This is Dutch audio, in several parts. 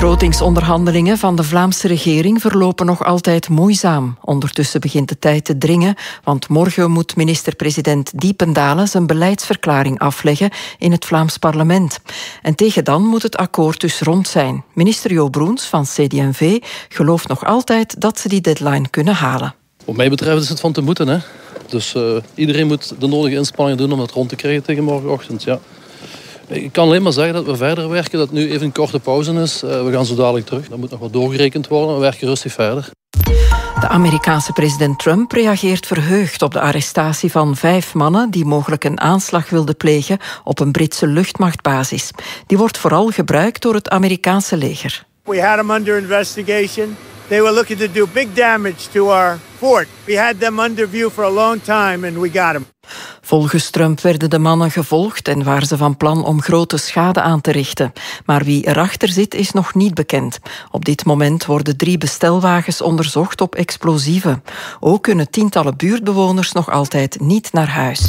begrotingsonderhandelingen van de Vlaamse regering verlopen nog altijd moeizaam. Ondertussen begint de tijd te dringen, want morgen moet minister-president Diependalen zijn beleidsverklaring afleggen in het Vlaams parlement. En tegen dan moet het akkoord dus rond zijn. Minister Jo Broens van CD&V gelooft nog altijd dat ze die deadline kunnen halen. Wat mij betreft is het van te moeten, hè. Dus iedereen moet de nodige inspanningen doen om dat rond te krijgen tegen morgenochtend, ja. Ik kan alleen maar zeggen dat we verder werken, dat nu even een korte pauze is. We gaan zo dadelijk terug. Dat moet nog wat doorgerekend worden. We werken rustig verder. De Amerikaanse president Trump reageert verheugd op de arrestatie van 5 mannen die mogelijk een aanslag wilden plegen op een Britse luchtmachtbasis. Die wordt vooral gebruikt door het Amerikaanse leger. We had them under investigation. They were looking to do big damage to our fort. We had them under view for a long time and we got them. Volgens Trump werden de mannen gevolgd en waren ze van plan om grote schade aan te richten. Maar wie erachter zit is nog niet bekend. Op dit moment worden 3 bestelwagens onderzocht op explosieven. Ook kunnen tientallen buurtbewoners nog altijd niet naar huis.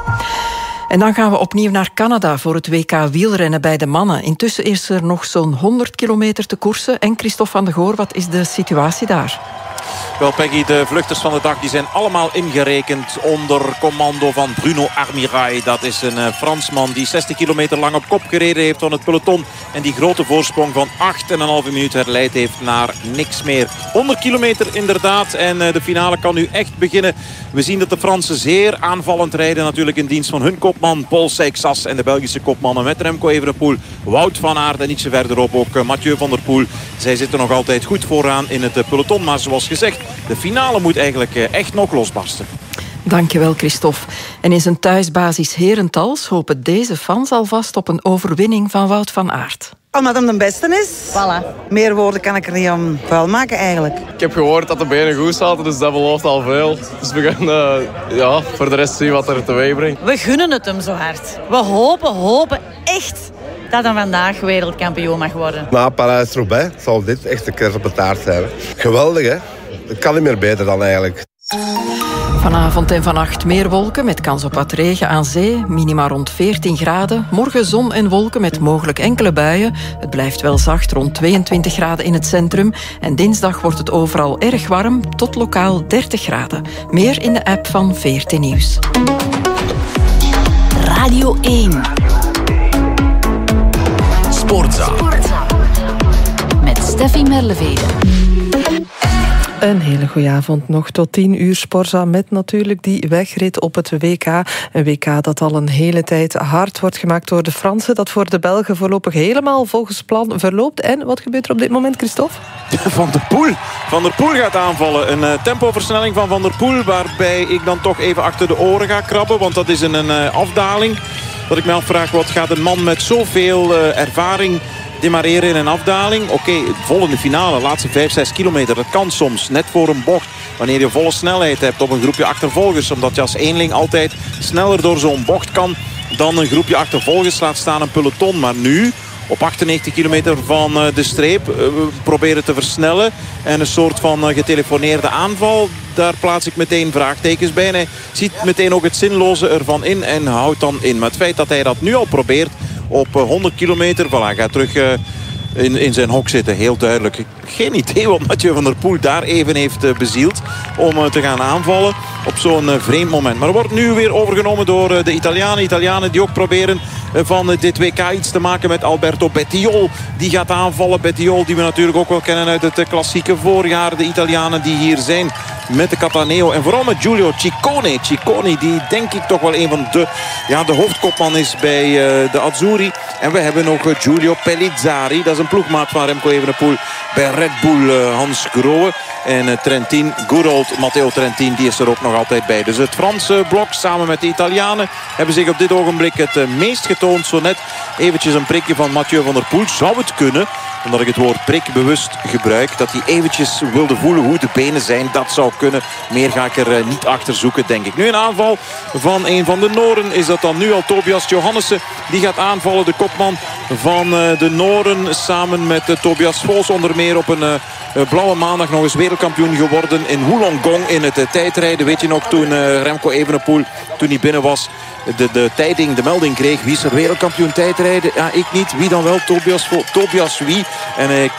En dan gaan we opnieuw naar Canada voor het WK wielrennen bij de mannen. Intussen is er nog zo'n 100 kilometer te koersen. En Christophe van de Goor, wat is de situatie daar? Wel, Peggy, de vluchters van de dag die zijn allemaal ingerekend onder commando van Bruno Armirail. Dat is een Fransman die 60 kilometer lang op kop gereden heeft van het peloton. En die grote voorsprong van 8,5 minuut herleid heeft naar niks meer. 100 kilometer inderdaad. En de finale kan nu echt beginnen. We zien dat de Fransen zeer aanvallend rijden. Natuurlijk in dienst van hun kopman Paul Seixas en de Belgische kopmannen met Remco Evenepoel, Wout van Aert en ietsje verderop ook Mathieu van der Poel. Zij zitten nog altijd goed vooraan in het peloton. Maar zoals gezegd, de finale moet eigenlijk echt nog losbarsten. Dankjewel, Christophe. En in zijn thuisbasis Herentals hopen deze fans alvast op een overwinning van Wout van Aert. Omdat hem de beste is. Voilà. Meer woorden kan ik er niet om vuil maken eigenlijk. Ik heb gehoord dat de benen goed zaten, dus dat belooft al veel. Dus we gaan voor de rest zien wat er teweeg brengt. We gunnen het hem zo hard. We hopen echt dat hij vandaag wereldkampioen mag worden. Na Parijs-Roubaix zal dit echt de kers op de taart zijn. Geweldig, hè? Het kan niet meer beter dan eigenlijk. Vanavond en vannacht meer wolken met kans op wat regen aan zee. Minima rond 14 graden. Morgen zon en wolken met mogelijk enkele buien. Het blijft wel zacht rond 22 graden in het centrum. En dinsdag wordt het overal erg warm tot lokaal 30 graden. Meer in de app van VRT Nieuws. Radio 1. Sportza. Met Steffi Merlevede. Een hele goede avond nog tot 10 uur Sporza met natuurlijk die wegrit op het WK. Een WK dat al een hele tijd hard wordt gemaakt door de Fransen. Dat voor de Belgen voorlopig helemaal volgens plan verloopt. En wat gebeurt er op dit moment, Christophe? Van der Poel gaat aanvallen. Een tempoversnelling van Van der Poel, waarbij ik dan toch even achter de oren ga krabben. Want dat is een afdaling. Dat ik me afvraag, wat gaat een man met zoveel ervaring demareren in een afdaling? Oké, vol in de finale, laatste 5-6 kilometer. Dat kan soms, net voor een bocht. Wanneer je volle snelheid hebt op een groepje achtervolgers. Omdat je als eenling altijd sneller door zo'n bocht kan dan een groepje achtervolgers, laat staan een peloton. Maar nu, op 98 kilometer van de streep, proberen te versnellen. En een soort van getelefoneerde aanval. Daar plaats ik meteen vraagtekens bij. En hij ziet meteen ook het zinloze ervan in en houdt dan in. Maar het feit dat hij dat nu al probeert op 100 kilometer, voilà, gaat terug in zijn hok zitten. Heel duidelijk. Geen idee wat Mathieu van der Poel daar even heeft bezield om te gaan aanvallen op zo'n vreemd moment. Maar er wordt nu weer overgenomen door de Italianen. Italianen die ook proberen van dit WK iets te maken met Alberto Bettiol. Die gaat aanvallen. Bettiol die we natuurlijk ook wel kennen uit het klassieke voorjaar. De Italianen die hier zijn met de Cataneo. En vooral met Giulio Ciccone. Ciccone die denk ik toch wel een van de hoofdkopman is bij de Azzurri. En we hebben ook Giulio Pellizzari. Dat is een ploegmaat van Remco Evenepoel bij Red Bull, Hans Grohe. En Trentin, good old Matteo Trentin, die is er ook nog altijd bij. Dus het Franse blok samen met de Italianen hebben zich op dit ogenblik het meest getoond. Zo net eventjes een prikje van Mathieu van der Poel. Zou het kunnen, omdat ik het woord prik bewust gebruik, dat hij eventjes wilde voelen hoe de benen zijn. Dat zou kunnen. Meer ga ik er niet achter zoeken, denk ik. Nu een aanval van een van de Noren. Is dat dan nu al Tobias Johannessen. Die gaat aanvallen, de kopman van de Noren. Samen met Tobias Vos onder meer op een blauwe maandag nog eens wereldkampioen geworden in Wollongong in het tijdrijden. Weet je nog, toen Remco Evenepoel, toen hij binnen was, de melding kreeg. Wie is er wereldkampioen tijdrijden? Ja, ik niet. Wie dan wel? Tobias wie? En